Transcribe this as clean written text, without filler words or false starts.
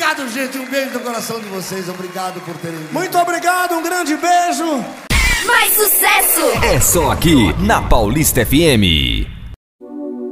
Obrigado, gente. Um beijo no coração de vocês. Obrigado por terem vindo. Muito obrigado, um grande beijo. Mais sucesso! É só aqui na Paulista FM.